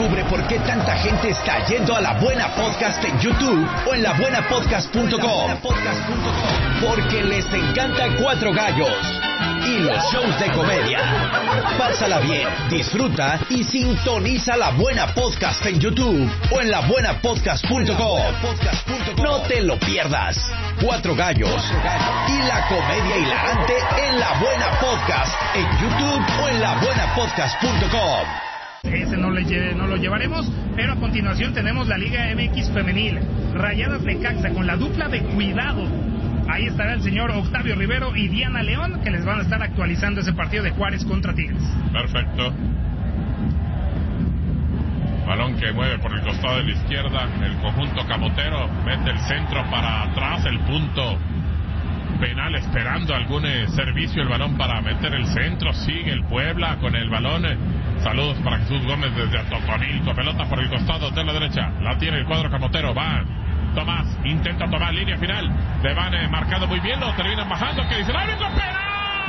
Descubre por qué tanta gente está yendo a La Buena Podcast en YouTube o en labuenapodcast.com. Porque les encanta Cuatro Gallos y los shows de comedia. Pásala bien, disfruta y sintoniza La Buena Podcast en YouTube o en labuenapodcast.com. No te lo pierdas. Cuatro Gallos y la comedia hilarante en La Buena Podcast en YouTube o en labuenapodcast.com. Ese no lo llevaremos, pero a continuación tenemos la Liga MX Femenil. Rayadas Necaxa con la dupla de Cuidado. Ahí estará el señor Octavio Rivero y Diana León, que les van a estar actualizando ese partido de Juárez contra Tigres. Perfecto. Balón que mueve por el costado de la izquierda. El conjunto camotero mete el centro para atrás. El punto penal esperando algún servicio. El balón para meter el centro. Sigue el Puebla con el balón. Saludos para Jesús Gómez desde Atotonilco. Pelota por el costado de la derecha. La tiene el cuadro camotero. Va Tomás, intenta tomar línea final. Le van marcando muy bien, lo terminan bajando. Que dice el árbitro, penal.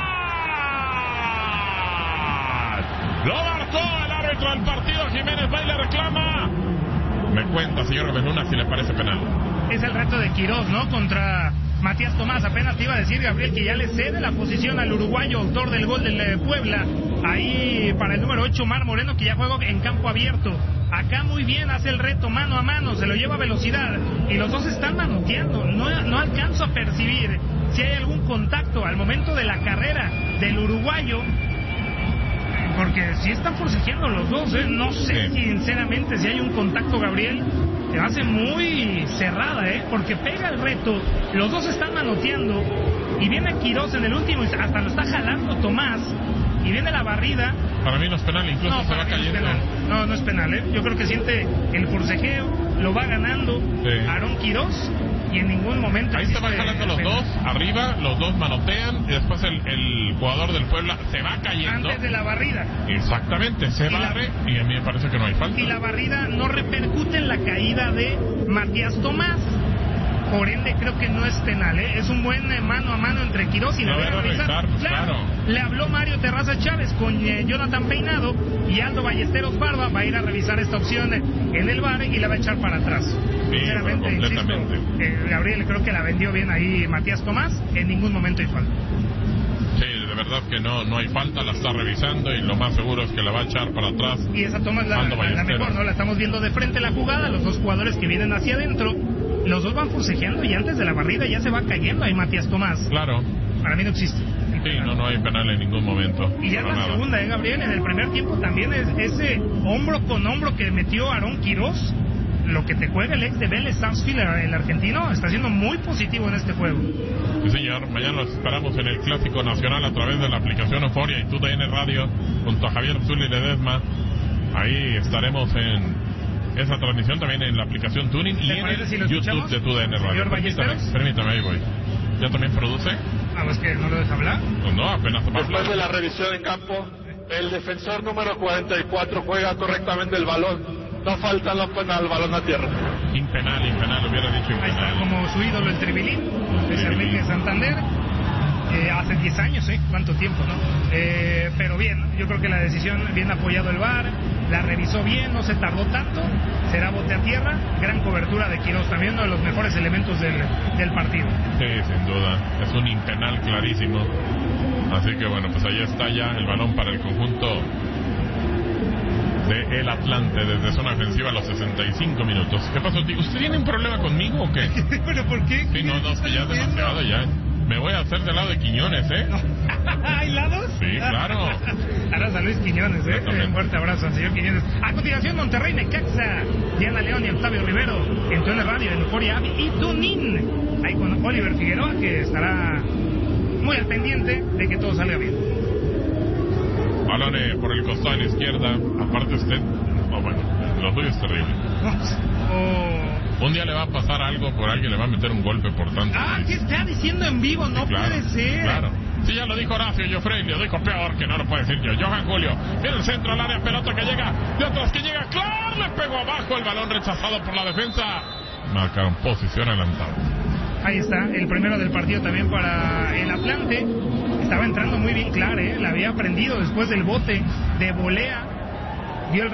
Lo marcó el árbitro del partido. Jiménez va y le reclama. Me cuenta, señor Gómez Luna, si le parece penal. Es el reto de Quirós, ¿no? Contra Matías Tomás. Apenas te iba a decir, Gabriel, que ya le cede la posición al uruguayo, autor del gol del Puebla. Ahí para el número 8, Mar Moreno, que ya juega en campo abierto. Acá muy bien, hace el reto mano a mano, se lo lleva a velocidad. Y los dos están manoteando. No alcanzo a percibir si hay algún contacto al momento de la carrera del uruguayo. Porque si están forcejeando los dos, no sé sinceramente si hay un contacto, Gabriel. Se hace muy cerrada, porque pega el reto, los dos están manoteando. Y viene Quirós en el último, hasta lo está jalando Tomás. Y viene la barrida. Para mí no es penal, incluso se va cayendo. No es penal, Yo creo que siente el forcejeo, lo va ganando Aarón Quirós. Y en ningún momento... Ahí se van jalando los dos, arriba, los dos manotean, y después el jugador del Puebla se va cayendo. Antes de la barrida. Exactamente, se barre, y a mí me parece que no hay falta. Y la barrida no repercute en la caída de Matías Tomás. Por ende, creo que no es penal, Es un buen mano a mano entre Quirós y la voy a revisar. Claro. Le habló Mario Terraza Chávez con Jonathan Peinado, y Aldo Ballesteros Barba va a ir a revisar esta opción en el VAR y la va a echar para atrás. Sí, sinceramente, completamente. Insisto, Gabriel, creo que la vendió bien ahí Matías Tomás. En ningún momento hay falta. Sí, de verdad que no hay falta, la está revisando y lo más seguro es que la va a echar para atrás. Y esa toma es la mejor, ¿no? La estamos viendo de frente la jugada, los dos jugadores que vienen hacia adentro. Los dos van forcejeando y antes de la barrida ya se va cayendo ahí Matías Tomás. Claro. Para mí no existe. Sí, no hay penal en ningún momento. Y ya la segunda, Gabriel, en el primer tiempo también es ese hombro con hombro que metió Aarón Quirós. Lo que te juega el ex de Vélez, Sarsfield, el argentino, está siendo muy positivo en este juego. Sí, señor. Mañana los esperamos en el Clásico Nacional a través de la aplicación Euforia y TUDN Radio junto a Javier Zuli Ledesma. Ahí estaremos en esa transmisión también en la aplicación Tuning y en el YouTube de TUDN Radio. Permítame, ahí voy. ¿Ya también produce? Es que no lo deja hablar. Pues no, apenas va a hablar. Después de la revisión en campo, el defensor número 44 juega correctamente el balón. No falta al balón a tierra. Impenal, hubiera dicho impenal. Ahí está, como su ídolo el Tribilín, Luis Enrique Santander. Hace 10 años, cuánto tiempo, ¿no? Pero bien, yo creo que la decisión, bien apoyado el VAR, la revisó bien, no se tardó tanto, será bote a tierra, gran cobertura de Quirós, también uno de los mejores elementos del partido. Sí, sin duda, es un impenal clarísimo, así que bueno, pues ahí está ya el balón para el conjunto de el Atlante desde zona ofensiva a los 65 minutos. ¿Qué pasó, tío? ¿Usted tiene un problema conmigo o qué? ¿Pero por qué? Sí, no, es que ya es demasiado ya. Me voy a hacer del lado de Quiñones, ¿Hay lados? Sí, claro. Ahora San Luis Quiñones, Un fuerte abrazo al señor Quiñones. A continuación, Monterrey, Necaxa, Diana León y Octavio Rivero, en TUDN Radio, en Euforia y Tunin. Ahí con Oliver Figueroa, que estará muy al pendiente de que todo salga bien. Balón por el costado de la izquierda. Aparte usted, bueno, lo suyo es terrible. Un día le va a pasar algo, por alguien le va a meter un golpe por tanto. ¿Qué está diciendo en vivo? No, claro, puede ser. Claro. Sí, ya lo dijo Horacio Joffrey, lo dijo peor que no lo puede decir yo. Johan Julio, en el centro al área, pelota que llega, de atrás que llega, claro, le pegó abajo, el balón rechazado por la defensa. Marcaron posición adelantada. Ahí está, el primero del partido también para el Atlante. Estaba entrando muy bien Clar, la había aprendido después del bote de volea